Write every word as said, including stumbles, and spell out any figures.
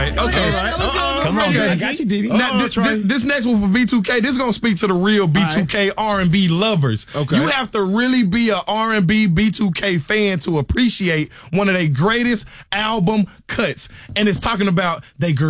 right. Okay. All right. Uh-uh. Come on, Okay. I got you, Diddy. Now, Uh-uh, this, Trey. this next one for B two K, this is going to speak to the real B two K R and B lovers. Okay. You have to really be a R and B B two K fan to appreciate one of their greatest album cuts. And it's talking about they